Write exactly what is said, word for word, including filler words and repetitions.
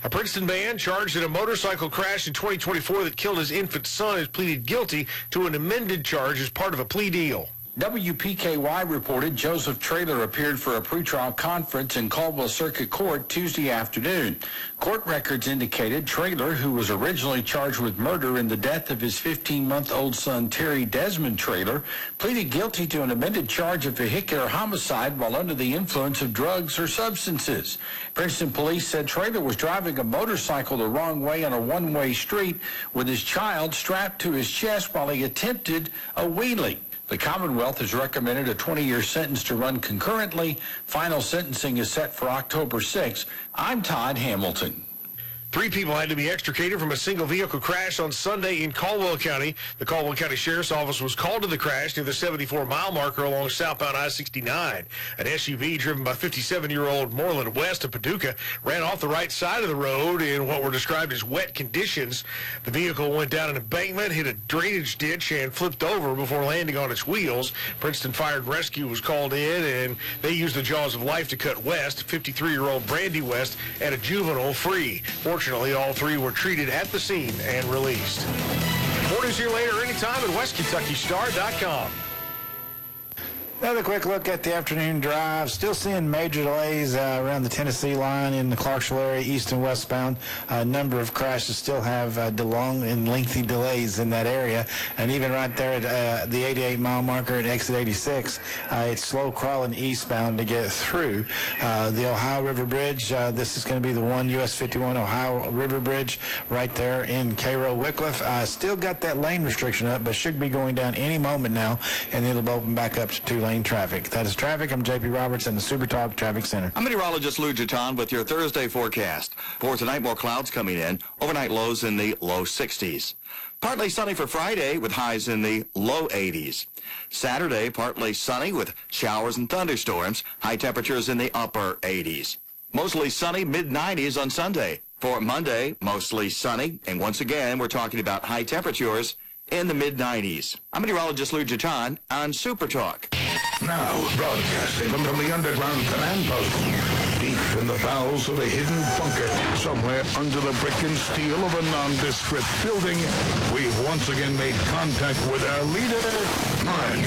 A Princeton man charged in a motorcycle crash in twenty twenty-four that killed his infant son has pleaded guilty to an amended charge as part of a plea deal. W P K Y reported Joseph Traylor appeared for a pretrial conference in Caldwell Circuit Court Tuesday afternoon. Court records indicated Traylor, who was originally charged with murder in the death of his fifteen-month-old son Terry Desmond Traylor, pleaded guilty to an amended charge of vehicular homicide while under the influence of drugs or substances. Princeton police said Traylor was driving a motorcycle the wrong way on a one-way street with his child strapped to his chest while he attempted a wheelie. The Commonwealth has recommended a twenty-year sentence to run concurrently. Final sentencing is set for October sixth. I'm Todd Hamilton. Three people had to be extricated from a single vehicle crash on Sunday in Caldwell County. The Caldwell County Sheriff's Office was called to the crash near the seventy-four mile marker along southbound I sixty-nine. An S U V driven by fifty-seven-year-old Moreland West of Paducah ran off the right side of the road in what were described as wet conditions. The vehicle went down an embankment, hit a drainage ditch, and flipped over before landing on its wheels. Princeton Fire and Rescue was called in, and they used the jaws of life to cut West, fifty-three-year-old Brandy West, and a juvenile free. Fortunately, all three were treated at the scene and released. More news here later anytime at West Kentucky Star dot com. Another quick look at the afternoon drive. Still seeing major delays uh, around the Tennessee line in the Clarksville area, east and westbound. A number of crashes still have uh, long and lengthy delays in that area. And even right there at uh, the eighty-eight mile marker at exit eighty-six, uh, it's slow crawling eastbound to get through. Uh, the Ohio River Bridge, uh, this is going to be the one U S fifty-one Ohio River Bridge right there in Cairo, Wickliffe. Uh, still got that lane restriction up, but should be going down any moment now, and it'll open back up to two lanes. Traffic. That is traffic. I'm J P Roberts in the Super Talk Traffic Center. I'm meteorologist Lou Jaton with your Thursday forecast. For tonight, more clouds coming in. Overnight lows in the low sixties. Partly sunny for Friday with highs in the low eighties. Saturday, partly sunny with showers and thunderstorms. High temperatures in the upper eighties. Mostly sunny, mid nineties on Sunday. For Monday, mostly sunny. And once again, we're talking about high temperatures in the mid nineties. I'm meteorologist Lou Jaton on Super Talk. Now, broadcasting from the underground command post, deep in the bowels of a hidden bunker, somewhere under the brick and steel of a nondescript building, we've once again made contact with our leader, Mark